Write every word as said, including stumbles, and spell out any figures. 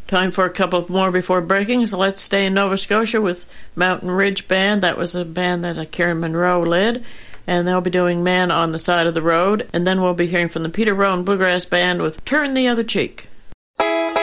Time for a couple more before breaking, so let's stay in Nova Scotia with Mountain Ridge Band. That was a band that uh, Karen Monroe led, and they'll be doing Man on the Side of the Road, and then we'll be hearing from the Peter Rowan Bluegrass Band with Turn the Other Cheek.